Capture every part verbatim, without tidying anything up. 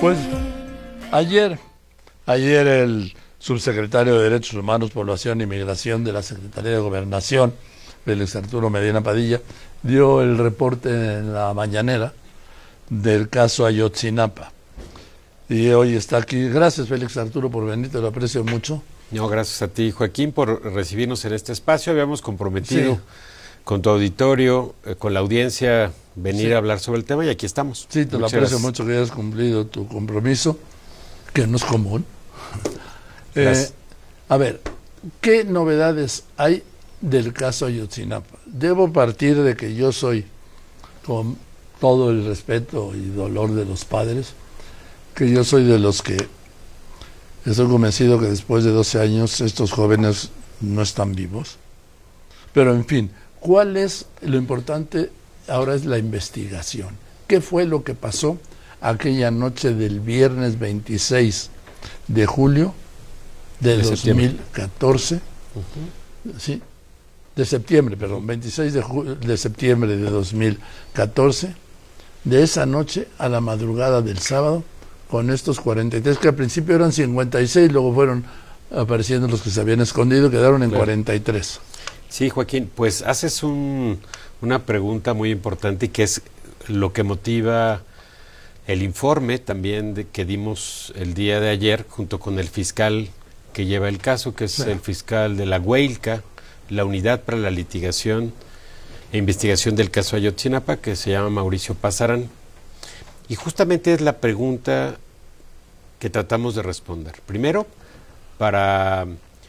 Pues ayer, ayer el subsecretario de Derechos Humanos, Población y Migración de la Secretaría de Gobernación, Félix Arturo Medina Padilla, dio el reporte en la mañanera del caso Ayotzinapa. Y hoy está aquí. Gracias, Félix Arturo, por venir, te lo aprecio mucho. No, gracias a ti, Joaquín, por recibirnos en este espacio. Habíamos comprometido Sí. con tu auditorio, eh, con la audiencia, venir Sí. a hablar sobre el tema y aquí estamos. Sí, te lo Muchas aprecio gracias. mucho que hayas cumplido tu compromiso, que no es común. Eh, Gracias. a ver, ¿qué novedades hay del caso Ayotzinapa? Debo partir de que yo soy, con todo el respeto y dolor de los padres, que yo soy de los que estoy convencido que después de doce años estos jóvenes no están vivos. Pero en fin, ¿cuál es lo importante? Ahora es la investigación. ¿Qué fue lo que pasó aquella noche del viernes veintiséis de julio de, De dos septiembre. mil catorce? Uh-huh. Sí, de septiembre, perdón, veintiséis de, ju- de septiembre de dos mil catorce, de esa noche a la madrugada del sábado, con estos cuarenta y tres, que al principio eran cincuenta y seis, luego fueron apareciendo los que se habían escondido, quedaron en Claro. cuarenta y tres. Sí, Joaquín, pues haces un, una pregunta muy importante que es lo que motiva el informe también de, que dimos el día de ayer junto con el fiscal que lleva el caso, que es Sí. el fiscal de la Hueilca, la Unidad para la Litigación e Investigación del caso Ayotzinapa, que se llama Mauricio Pazarán. Y justamente es la pregunta que tratamos de responder. Primero, para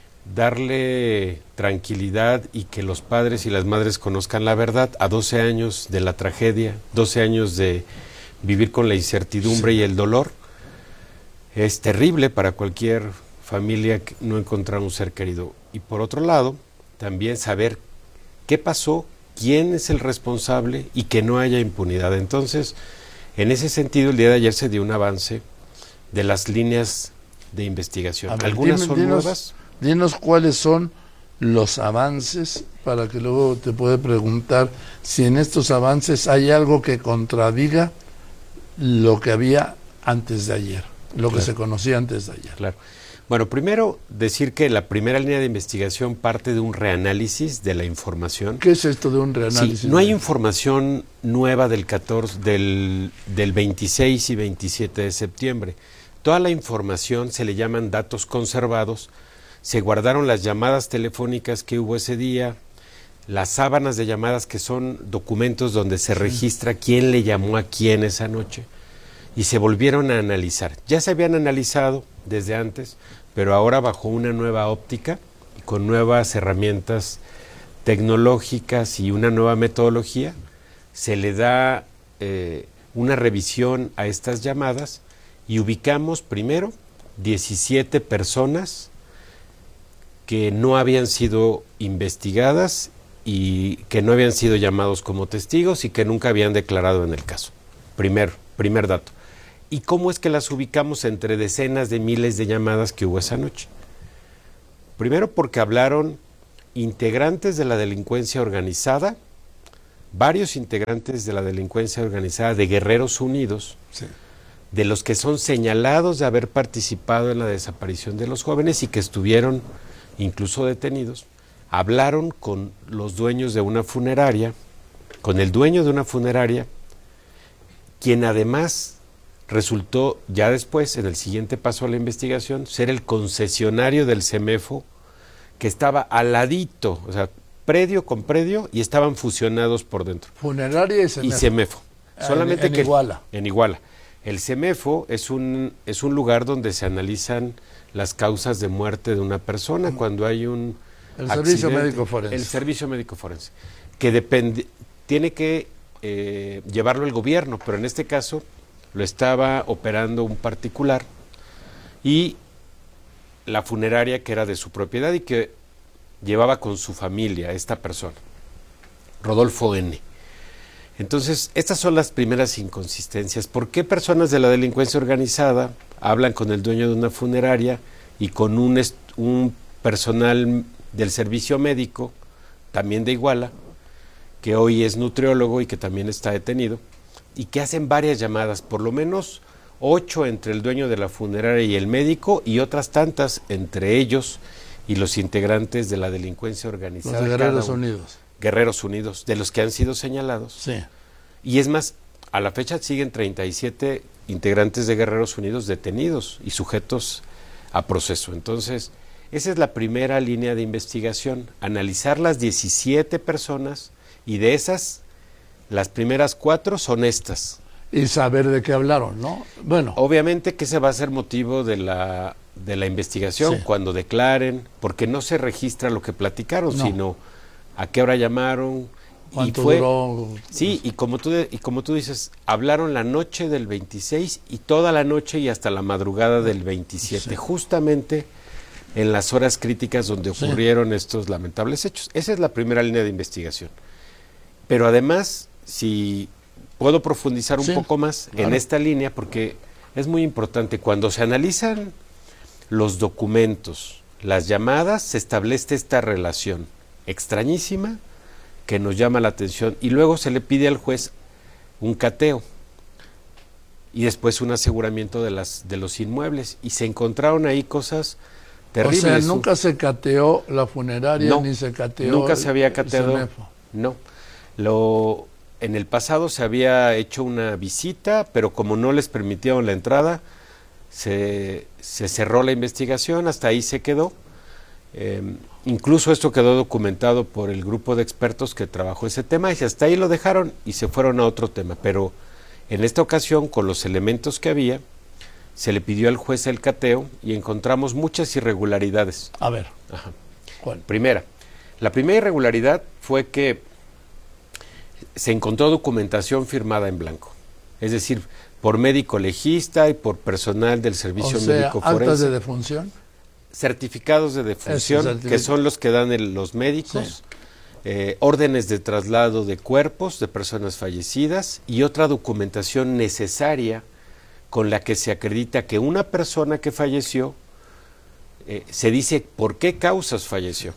darle tranquilidad y que los padres y las madres conozcan la verdad a doce años de la tragedia, doce años de vivir con la incertidumbre Sí. y el dolor. Es terrible para cualquier familia que no encontrar un ser querido. Y por otro lado, también saber qué pasó, quién es el responsable y que no haya impunidad. Entonces, en ese sentido, el día de ayer se dio un avance de las líneas de investigación. A ver, Algunas dime, son dinos, nuevas. Dinos cuáles son los avances, para que luego te pueda preguntar si en estos avances hay algo que contradiga lo que había antes de ayer, lo que Claro. se conocía antes de ayer. Claro. Bueno, primero decir que la primera línea de investigación parte de un reanálisis de la información. ¿Qué es esto de un reanálisis? Sí, no hay información nueva del catorce, del, del veintiséis y veintisiete de septiembre. Toda la información se le llaman datos conservados. Se guardaron las llamadas telefónicas que hubo ese día, las sábanas de llamadas, que son documentos donde se registra quién le llamó a quién esa noche, y se volvieron a analizar. Ya se habían analizado desde antes, pero ahora bajo una nueva óptica y con nuevas herramientas tecnológicas y una nueva metodología, se le da eh, una revisión a estas llamadas y ubicamos primero diecisiete personas que no habían sido investigadas y que no habían sido llamados como testigos y que nunca habían declarado en el caso. Primer, primer dato. ¿Y cómo es que las ubicamos entre decenas de miles de llamadas que hubo esa noche? Primero porque hablaron integrantes de la delincuencia organizada, varios integrantes de la delincuencia organizada de Guerreros Unidos, Sí. de los que son señalados de haber participado en la desaparición de los jóvenes y que estuvieron incluso detenidos. Hablaron con los dueños de una funeraria, con el dueño de una funeraria, quien además resultó ya después, en el siguiente paso a la investigación, ser el concesionario del CEMEFO, que estaba al ladito, o sea, predio con predio, y estaban fusionados por dentro. Funeraria y CEMEFO. Y CEMEFO. Ah, Solamente en, en que Iguala. En Iguala. El CEMEFO es un, es un lugar donde se analizan las causas de muerte de una persona cuando hay un El Servicio accidente. Médico Forense. El Servicio Médico Forense, que depende, tiene que eh, llevarlo el gobierno, pero en este caso lo estaba operando un particular y la funeraria que era de su propiedad y que llevaba con su familia a esta persona, Rodolfo N. Entonces, estas son las primeras inconsistencias. ¿Por qué personas de la delincuencia organizada hablan con el dueño de una funeraria y con un, est- un personal del servicio médico, también de Iguala, que hoy es nutriólogo y que también está detenido, y que hacen varias llamadas, por lo menos ocho entre el dueño de la funeraria y el médico, y otras tantas entre ellos y los integrantes de la delincuencia organizada. Los de Guerreros Unidos. Guerreros Unidos, de los que han sido señalados. Sí. Y es más, a la fecha siguen treinta y siete integrantes de Guerreros Unidos detenidos y sujetos a proceso. Entonces, esa es la primera línea de investigación, analizar las diecisiete personas, y de esas, las primeras cuatro son estas. Y saber de qué hablaron, ¿no? Bueno. Obviamente que ese va a ser motivo de la, de la investigación, sí, cuando declaren, porque no se registra lo que platicaron, no, sino a qué hora llamaron. ¿Cuánto y fue, duró? Sí, y como, tú, y como tú dices, hablaron la noche del veintiséis y toda la noche y hasta la madrugada del veintisiete, sí, justamente en las horas críticas donde ocurrieron, sí, estos lamentables hechos. Esa es la primera línea de investigación. Pero además, si puedo profundizar un, sí, poco más, claro, en esta línea, porque es muy importante, cuando se analizan los documentos, las llamadas, se establece esta relación extrañísima que nos llama la atención, y luego se le pide al juez un cateo y después un aseguramiento de las de los inmuebles, y se encontraron ahí cosas terribles. O sea, nunca se cateó la funeraria, no, ni se cateó nunca se había el cateado. CEMEFO. No. Lo en el pasado se había hecho una visita, pero como no les permitieron la entrada, se, se cerró la investigación, hasta ahí se quedó. Eh, incluso esto quedó documentado por el grupo de expertos que trabajó ese tema, y hasta ahí lo dejaron y se fueron a otro tema. Pero en esta ocasión, con los elementos que había, se le pidió al juez el cateo y encontramos muchas irregularidades. A ver. Ajá. ¿Cuál? Primera, la primera irregularidad fue que se encontró documentación firmada en blanco, es decir, por médico legista y por personal del servicio, o sea, médico forense. ¿Actas de defunción? Certificados de defunción, certific- que son los que dan el, los médicos, sí, eh, órdenes de traslado de cuerpos de personas fallecidas y otra documentación necesaria con la que se acredita que una persona que falleció, eh, se dice por qué causas falleció,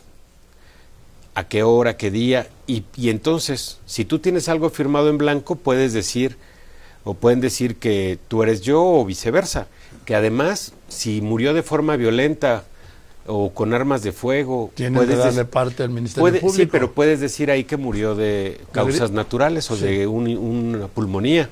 a qué hora, qué día, y, y entonces, si tú tienes algo firmado en blanco, puedes decir, o pueden decir que tú eres yo, o viceversa, que además, si murió de forma violenta o con armas de fuego, tienes que darle parte al Ministerio puede, Público. Sí, pero puedes decir ahí que murió de causas naturales o sí, de un, una pulmonía,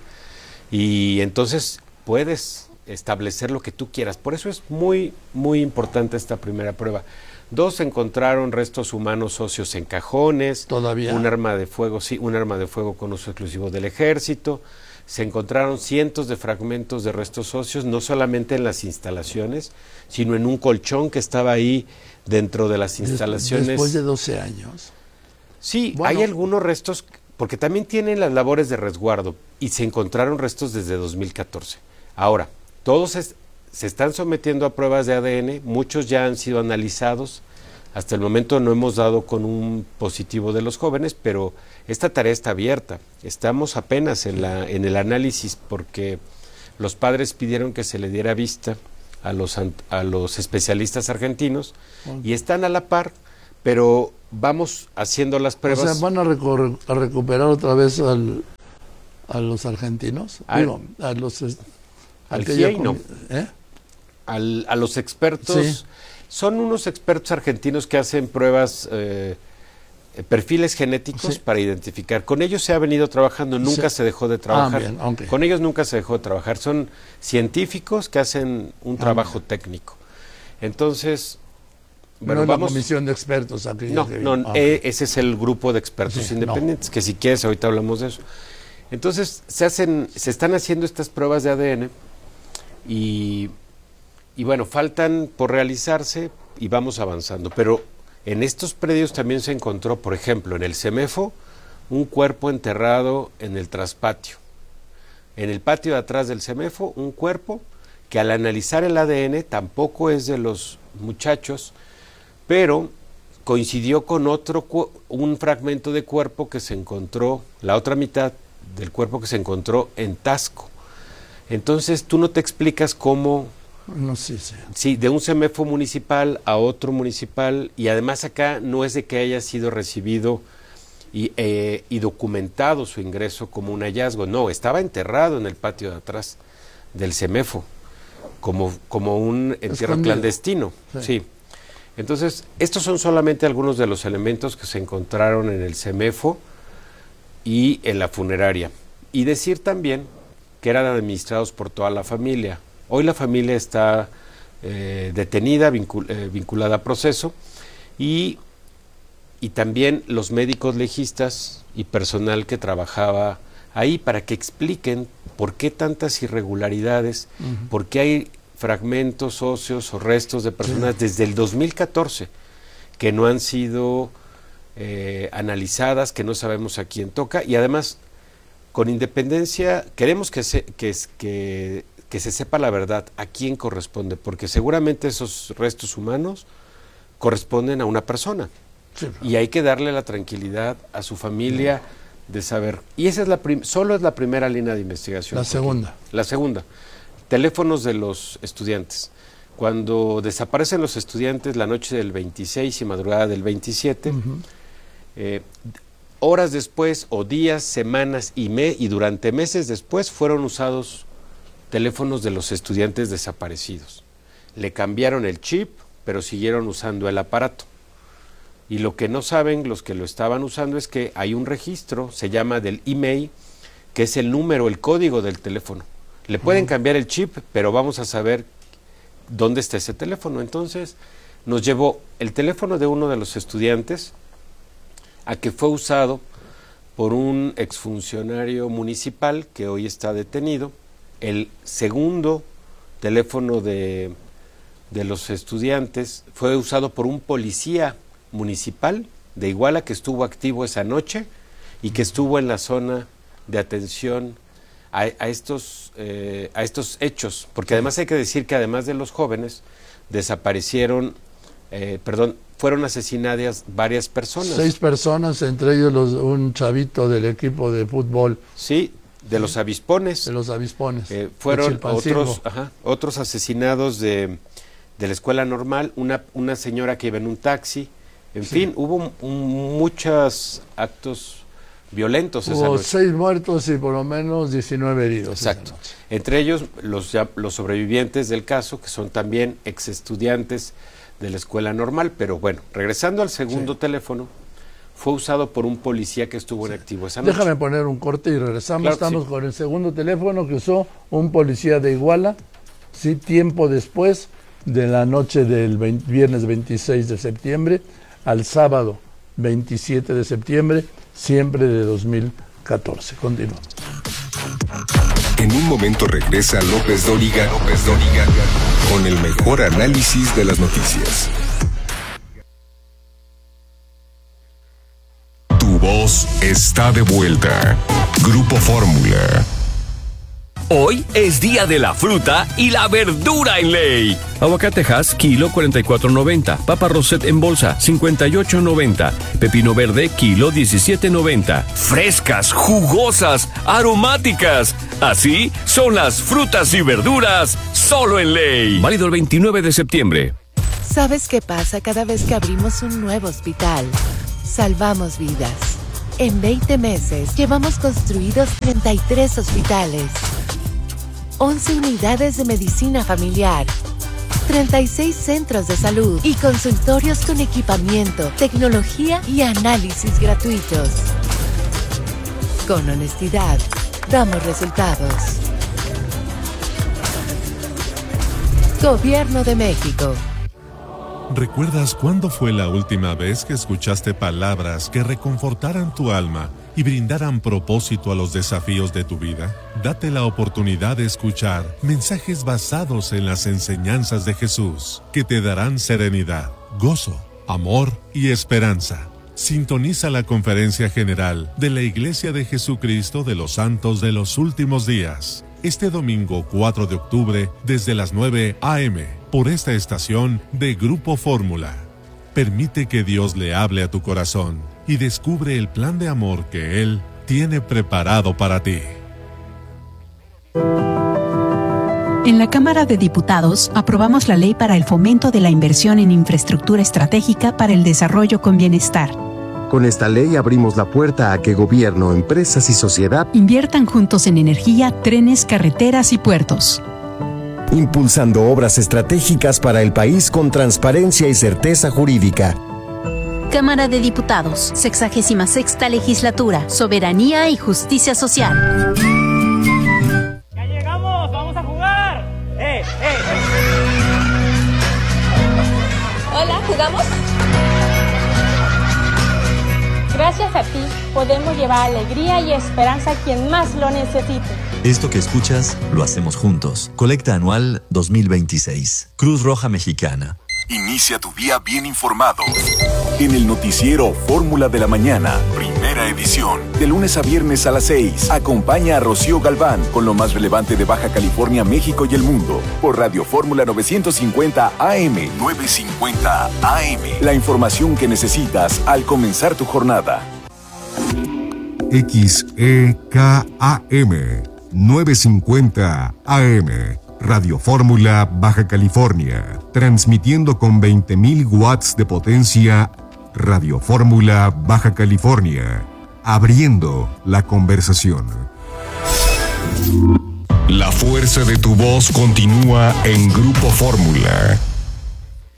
y entonces puedes establecer lo que tú quieras. Por eso es muy, muy importante esta primera prueba. Dos, encontraron restos humanos óseos en cajones. Todavía. Un arma de fuego, sí, un arma de fuego con uso exclusivo del ejército. Se encontraron cientos de fragmentos de restos óseos, no solamente en las instalaciones, sino en un colchón que estaba ahí dentro de las instalaciones. Después de doce años. Sí, bueno, hay algunos restos, porque también tienen las labores de resguardo, y se encontraron restos desde dos mil catorce. Ahora, todos es, se están sometiendo a pruebas de A D N, muchos ya han sido analizados. Hasta el momento no hemos dado con un positivo de los jóvenes, pero esta tarea está abierta. Estamos apenas en, la, en el análisis, porque los padres pidieron que se le diera vista a los, a los especialistas argentinos, okay, y están a la par, pero vamos haciendo las pruebas. O sea, ¿van a, recor- a recuperar otra vez al, a los argentinos? Al, Digo, a los... Al C I E, no. ¿Eh? Al, a los expertos... Sí. Son unos expertos argentinos que hacen pruebas, eh, perfiles genéticos, sí, para identificar. Con ellos se ha venido trabajando, nunca sí, se dejó de trabajar. Ah, bien, okay. Con ellos nunca se dejó de trabajar. Son científicos que hacen un trabajo ah, técnico. Entonces, bueno, no vamos. La comisión de expertos. Aquí no, no, ah, eh, ese es el grupo de expertos sí, independientes, no, que si quieres ahorita hablamos de eso. Entonces, se hacen, se están haciendo estas pruebas de A D N y... Y bueno, faltan por realizarse y vamos avanzando. Pero en estos predios también se encontró, por ejemplo, en el CEMEFO, un cuerpo enterrado en el traspatio. En el patio de atrás del CEMEFO, un cuerpo que al analizar el A D N tampoco es de los muchachos, pero coincidió con otro, un fragmento de cuerpo que se encontró, la otra mitad del cuerpo que se encontró en Tasco. Entonces tú no te explicas cómo... No sé, sí. Sí, de un CEMEFO municipal a otro municipal, y además acá no es de que haya sido recibido y, eh, y documentado su ingreso como un hallazgo, no, estaba enterrado en el patio de atrás del CEMEFO, como, como un entierro Escondido. clandestino. Sí. sí. Entonces, estos son solamente algunos de los elementos que se encontraron en el CEMEFO y en la funeraria. Y decir también que eran administrados por toda la familia. Hoy la familia está eh, detenida, vincul eh, vinculada a proceso, y, y también los médicos legistas y personal que trabajaba ahí para que expliquen por qué tantas irregularidades, uh-huh. por qué hay fragmentos óseos o restos de personas sí. desde el dos mil catorce que no han sido eh, analizadas, que no sabemos a quién toca, y además, con independencia, queremos que se, que, que, que se sepa la verdad, a quién corresponde, porque seguramente esos restos humanos corresponden a una persona, sí. y hay que darle la tranquilidad a su familia sí. de saber, y esa es la prim solo es la primera línea de investigación. La segunda. La segunda. Teléfonos de los estudiantes. Cuando desaparecen los estudiantes la noche del veintiséis y madrugada del veintisiete, uh-huh. eh, horas después o días, semanas y, me, y durante meses después fueron usados teléfonos de los estudiantes desaparecidos. Le cambiaron el chip, pero siguieron usando el aparato. Y lo que no saben los que lo estaban usando es que hay un registro, se llama del email, que es el número, el código del teléfono. Le pueden cambiar el chip, pero vamos a saber dónde está ese teléfono. Entonces, nos llevó el teléfono de uno de los estudiantes a que fue usado por un exfuncionario municipal que hoy está detenido. El segundo teléfono de, de los estudiantes fue usado por un policía municipal de Iguala que estuvo activo esa noche y que estuvo en la zona de atención A, a, estos, eh, a estos hechos, porque además hay que decir que además de los jóvenes, desaparecieron, eh, perdón, fueron asesinadas varias personas. Seis personas, entre ellos los, un chavito del equipo de fútbol. Sí, de los avispones. De los avispones. Eh, fueron otros, ajá, otros asesinados de, de la escuela normal, una, una señora que iba en un taxi, en sí. fin, hubo un, muchos actos violentos. Hubo esa noche. seis muertos y por lo menos diecinueve heridos. Exacto. Entre ellos los, ya, los sobrevivientes del caso, que son también ex estudiantes de la escuela normal. Pero bueno, regresando al segundo sí. teléfono, fue usado por un policía que estuvo sí. en activo esa noche. Déjame poner un corte y regresamos. Claro, Estamos sí. con el segundo teléfono que usó un policía de Iguala, sí, tiempo después de la noche del veinte, viernes veintiséis de septiembre al sábado veintisiete de septiembre, siempre de dos mil catorce. Continúa. En un momento regresa López Dóriga, López Dóriga con el mejor análisis de las noticias. Tu voz está de vuelta. Grupo Fórmula. Hoy es día de la fruta y la verdura en ley. Aguacate Hass, kilo cuarenta y cuatro noventa. Papa Roset en bolsa, cincuenta y ocho noventa. Pepino verde, kilo diecisiete noventa. Frescas, jugosas, aromáticas. Así son las frutas y verduras, solo en ley. Válido el veintinueve de septiembre. ¿Sabes qué pasa cada vez que abrimos un nuevo hospital? Salvamos vidas. En veinte meses llevamos construidos treinta y tres hospitales, once unidades de medicina familiar, treinta y seis centros de salud y consultorios con equipamiento, tecnología y análisis gratuitos. Con honestidad, damos resultados. Gobierno de México. ¿Recuerdas cuándo fue la última vez que escuchaste palabras que reconfortaran tu alma y brindaran propósito a los desafíos de tu vida? Date la oportunidad de escuchar mensajes basados en las enseñanzas de Jesús, que te darán serenidad, gozo, amor y esperanza. Sintoniza la conferencia general de la Iglesia de Jesucristo de los Santos de los Últimos Días, este domingo cuatro de octubre desde las nueve a eme por esta estación de Grupo Fórmula. Permite que Dios le hable a tu corazón y descubre el plan de amor que Él tiene preparado para ti. En la Cámara de Diputados aprobamos la Ley para el Fomento de la Inversión en Infraestructura Estratégica para el Desarrollo con Bienestar. Con esta ley abrimos la puerta a que gobierno, empresas y sociedad inviertan juntos en energía, trenes, carreteras y puertos, impulsando obras estratégicas para el país con transparencia y certeza jurídica. Cámara de Diputados, sexagésima sexta legislatura, soberanía y justicia social. ¡Ya llegamos! ¡Vamos a jugar! ¡Eh, eh, eh! Hola, ¿jugamos? Gracias a ti, podemos llevar alegría y esperanza a quien más lo necesite. Esto que escuchas, lo hacemos juntos. Colecta anual dos mil veintiséis. Cruz Roja Mexicana. Inicia tu día bien informado. En el noticiero Fórmula de la Mañana, primera edición. De lunes a viernes a las seis. Acompaña a Rocío Galván con lo más relevante de Baja California, México y el mundo. Por Radio Fórmula novecientos cincuenta A M. novecientos cincuenta A M. La información que necesitas al comenzar tu jornada. X E K A M. novecientos cincuenta A M. Radio Fórmula Baja California, transmitiendo con veinte mil watts de potencia. Radio Fórmula Baja California, abriendo la conversación. La fuerza de tu voz continúa en Grupo Fórmula.